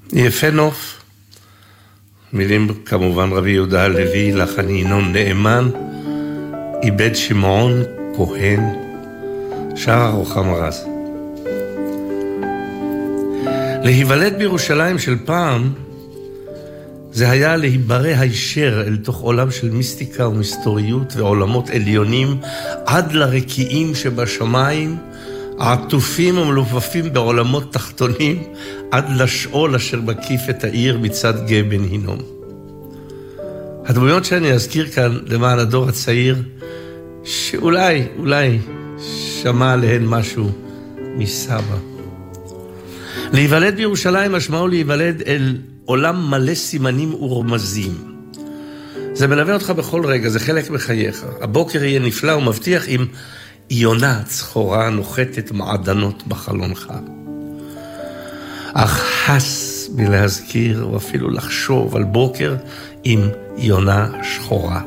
יפה נוף, מילים כמובן רבי יהודה הלוי, לחן ינון נאמן, איבד שמעון כהן, שר רוחמה רז. להיוולד בירושלים של פעם, זה היה להיברא הישר אל תוך עולם של מיסטיקה ומסתוריות ועולמות עליונים, עד לרקיעים שבשמיים, עטופים ומלופפים בעולמות תחתונים, עד לשאול אשר מקיף את העיר מצד גבן הינום. הדמויות שאני אזכיר כאן למען הדור הצעיר, שאולי שמע עליהן משהו מסבא. להיוולד בירושלים משמעו להיוולד אל עולם מלא סימנים ורמזים. זה מלווה אותך בכל רגע, זה חלק מחייך. הבוקר יהיה נפלא ומבטיח עם יונה צחורה נוחתת מעדנות בחלונך. אך חס מלהזכיר או אפילו לחשוב על בוקר עם יונה שחורה.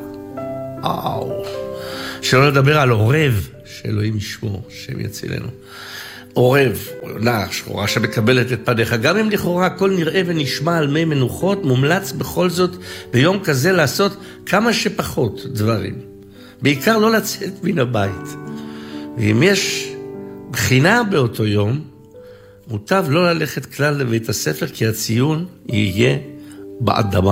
שלא לדבר על עורב, שאלוהים ישמור, שם יצילנו. עורב, יונה שחורה שמקבלת את פניך. גם אם לכאורה הכל נראה ונשמע על מי מנוחות, מומלץ בכל זאת ביום כזה לעשות כמה שפחות דברים. בעיקר לא לצאת מן הבית. ואם יש בחינה באותו יום, מוטב לא ללכת כלל לבית הספר, כי הציון יהיה באדמה.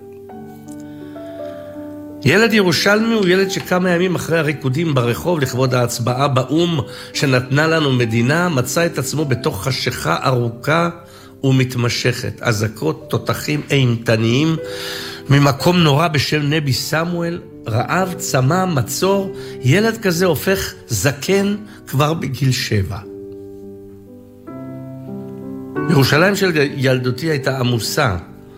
ילד ירושלמי הוא ילד שכמה ימים אחרי הריקודים ברחוב לכבוד ההצבעה באום שנתנה לנו מדינה, מצא את עצמו בתוך חשיכה ארוכה ומתמשכת, אזעקות, תותחים אימתניים, ממקום נורא בשם נבי סמואל, רעב, צמא, מצור. ילד כזה הופך זקן כבר בגיל 7. ירושלים של ילדותי הייתה עמוסה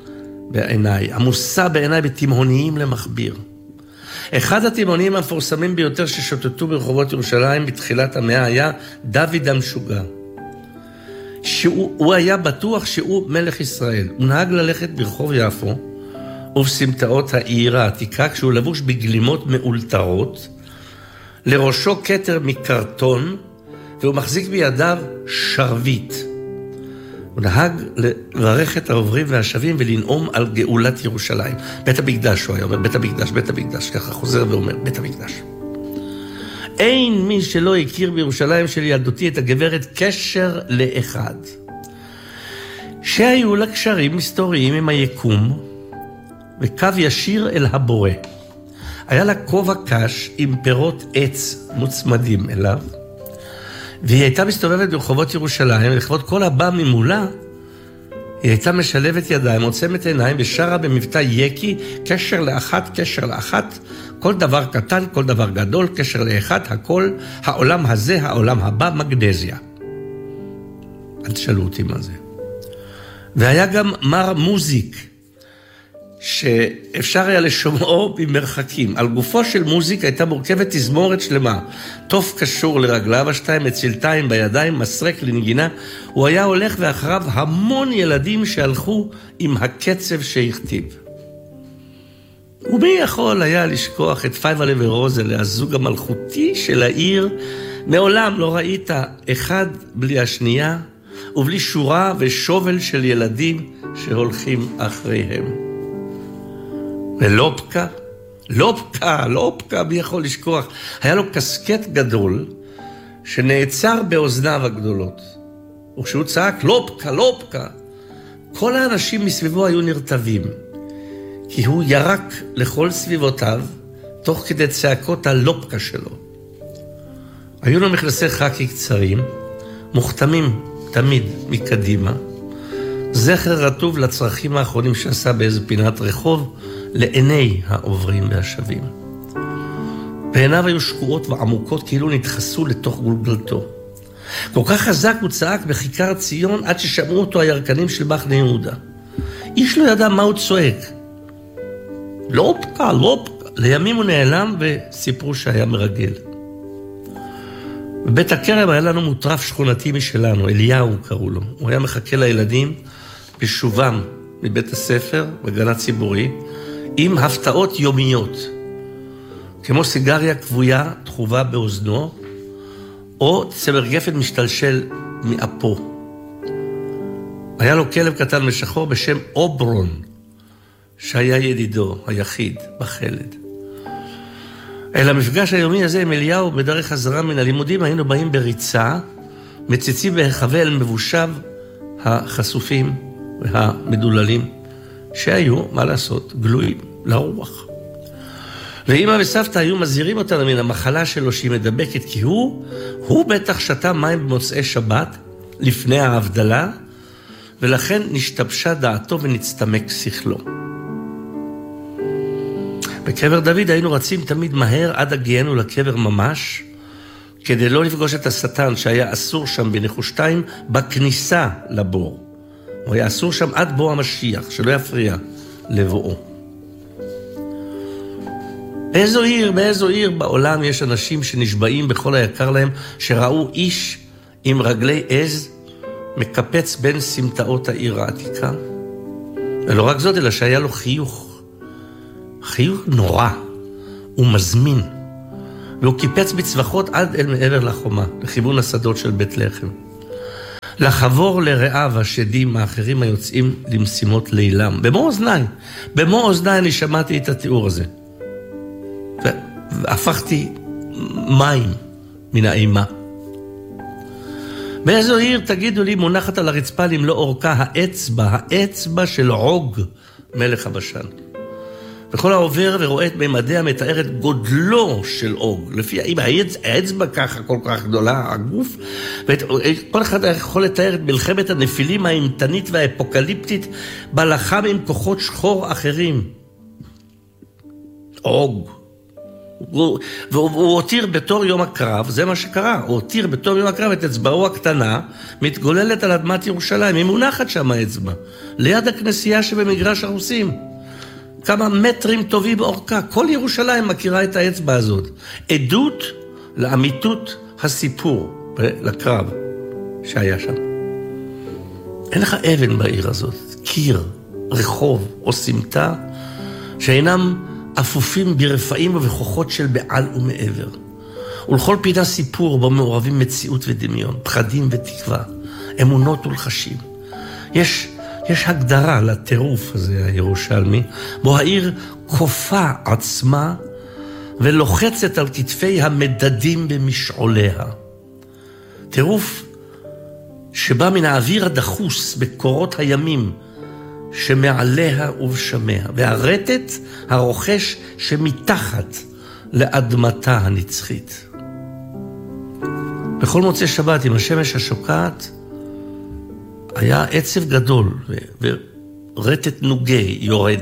בעיניי בתימהוניים למכביר. אחד התימהונים המפורסמים ביותר ששוטטו ברחובות ירושלים בתחילת המאה היה דוד המשוגע. הוא היה בטוח שהוא מלך ישראל. הוא נהג ללכת ברחוב יפו ובסמטאות העיר העתיקה כשהוא לבוש בגלימות מאולתרות, לראשו כתר מקרטון, והוא מחזיק בידיו שרביט. הוא נהג לברך את העוברים והשבים ולנאום על גאולת ירושלים. בית המקדש, הוא היה אומר, בית המקדש, ככה חוזר ואומר, בית המקדש. אין מי שלא הכיר בירושלים של ילדותי את הגברת קשר לאחד, שהיו לה קשרים מסתוריים עם היקום, וקו ישיר אל הבורא. היה לה כובע קש עם פירות עץ מוצמדים אליו, והיא הייתה מסתובבת ברחובות ירושלים, ולכבוד כל הבא ממולה, היא הייתה משלבת ידיים, עוצמת עיניים, ושרה במבטא יקי, קשר לאחת, כל דבר קטן, כל דבר גדול, קשר לאחד, הכל, העולם הזה, העולם הבא, מגנזיה. אל תשאלו אותי מה זה. והיה גם מר מוזיק, שאפשר היה לשומעו במרחקים. על גופו של מוזיק הייתה מורכבת תזמורת שלמה. תוף קשור לרגליו, 2 מצלתיים בידיים, מסרק לנגינה. הוא היה הולך ואחריו המון ילדים שהלכו עם הקצב שהכתיב. ומי יכול היה לשכוח את פייבלה ורוזלה, הזוג המלכותי של העיר? מעולם לא ראית אחד בלי השנייה, ובלי שורה ושובל של ילדים שהולכים אחריהם. ולופקה, מי יכול לשכוח? היה לו קסקט גדול שנעצר באוזניו הגדולות. וכשהוא צעק, לופקה, כל האנשים מסביבו היו נרטבים, כי הוא ירק לכל סביבותיו תוך כדי צעקות הלופקה שלו. היו לו מכנסי חקי קצרים, מוכתמים תמיד מקדימה, זכר רטוב לצרכים האחרונים שעשה באיזו פינת רחוב, לעיני העוברים והשבים. בעיניו היו שקועות ועמוקות, כאילו נדחסו לתוך גולגלתו. כל כך חזק הוא צעק בכיכר ציון, עד ששמעו אותו הירקנים של מחנה יהודה. איש לא ידע מה הוא צועק. לופקה. לימים הוא נעלם וסיפרו שהיה מרגל. בבית הכרם היה לנו מוטרף שכונתי משלנו, אליהו קראו לו. הוא היה מחכה לילדים בשובם מבית הספר, בגן ציבורי, עם הפתעות יומיות, כמו סיגריה כבויה תחובה באוזנו, או צמר גפן משתלשל מאפו. היה לו כלב קטן ושחור בשם אוברון, שהיה ידידו היחיד בחלד. אל המפגש היומי הזה עם אליהו בדרך חזרה מן הלימודים היינו באים בריצה, מציצים בהיחווה אל מבושיו החשופים והמדוללים, שהיו, מה לעשות, גלויים לרוח. ואמא וסבתא היו מזהירים אותנו מן המחלה שלו שהיא מדבקת, כי הוא בטח שתה מים במוצאי שבת לפני ההבדלה, ולכן נשתבשה דעתו ונצטמק שכלו. בקבר דוד היינו רצים תמיד מהר עד הגיענו לקבר ממש, כדי לא לפגוש את השטן שהיה אסור שם בנחושתיים בכניסה לבור. הוא היה אסור שם עד בוא המשיח, שלא יפריע לבואו. באיזו עיר בעולם יש אנשים שנשבעים בכל היקר להם, שראו איש עם רגלי עז מקפץ בין סמטאות העיר העתיקה? ולא רק זאת, אלא שהיה לו חיוך נורא ומזמין, והוא קיפץ בצווחות עד אל מעבר לחומה, לכיוון השדות של בית לחם. לחבור לרעיו השדים האחרים היוצאים למשימות לילם. במו אוזניי אני שמעתי את התיאור הזה. והפכתי מים מן האימה. באיזו עיר, תגידו לי, מונחת על הרצפה למלוא אורכה האצבע של עוג מלך הבשן. וכל העובר ורואה את ממדיה מתאר את גודלו של עוג. לפי אם האצבע ככה כל כך גדולה, הגוף, וכל אחד יכול לתאר את מלחמת הנפילים האימתנית והאפוקליפטית, בלחם עם כוחות שחור אחרים. עוג. והוא הותיר בתור יום הקרב, זה מה שקרה, הוא הותיר בתור יום הקרב את אצבעו הקטנה, מתגוללת על אדמת ירושלים, היא מונחת שם האצבע, ליד הכנסייה שבמגרש הרוסים. כמה מטרים טובים באורכה, כל ירושלים מכירה את האצבע הזאת. עדות לאמיתות הסיפור, לקרב שהיה שם. אין לך אבן בעיר הזאת, קיר, רחוב או סמטה, שאינם אפופים ברפאים ובכוחות של בעל ומעבר. ולכל פינה סיפור בו מעורבים מציאות ודמיון, פחדים ותקווה, אמונות ולחשים. יש הגדרה לטירוף הזה הירושלמי, בו העיר כופה עצמה ולוחצת על כתפי המדדים במשעוליה. טירוף שבא מן האוויר הדחוס בקורות הימים שמעליה ובשמיה, והרטט הרוכש שמתחת לאדמתה הנצחית. בכל מוצאי שבת עם השמש השוקעת היה עצב גדול ורטט נוגי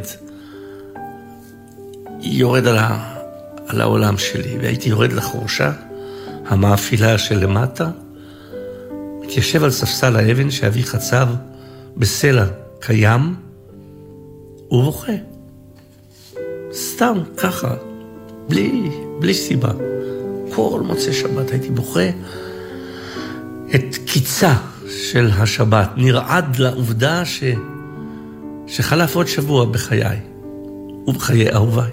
יורד על העולם שלי, והייתי יורד לחורשה המאפילה שלמטה, מתיישב על ספסל האבן שאבי חצב בסלע קיים ובוכה. סתם ככה, בלי סיבה. כל מוצאי שבת הייתי בוכה את קיצה של השבת, נרעד לעובדה שחלף עוד שבוע בחיי ובחיי אהוביי.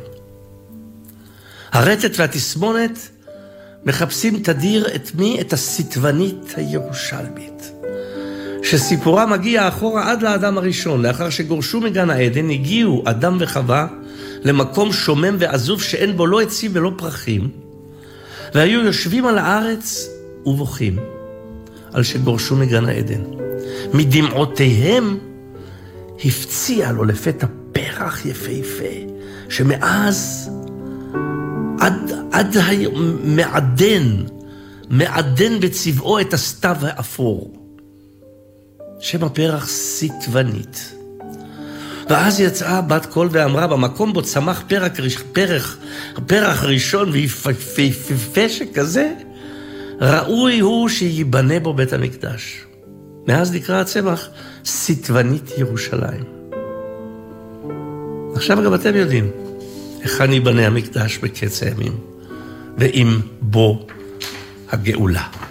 הרטט והתסמונת מחפשים תדיר את הסטבנית הירושלמית, שסיפורה מגיע אחורה עד לאדם הראשון. לאחר שגורשו מגן העדן, הגיעו אדם וחווה למקום שומם ועזוב שאין בו לא עצים ולא פרחים, והיו יושבים על הארץ ובוכים על שגורשו מגן העדן. מדמעותיהם הפציע לו לפתע פרח יפהפה, שמאז עד היום מעדן בצבעו את הסתיו האפור. שם הפרח סטבנית. ואז יצאה בת קול ואמרה, במקום בו צמח פרח ראשון ויפהפה שכזה, ראוי הוא שיבנה בו בית המקדש. מאז נקרא הצמח סטבנית ירושלים. עכשיו גם אתם יודעים היכן ייבנה המקדש בקץ הימים, ועם בו הגאולה.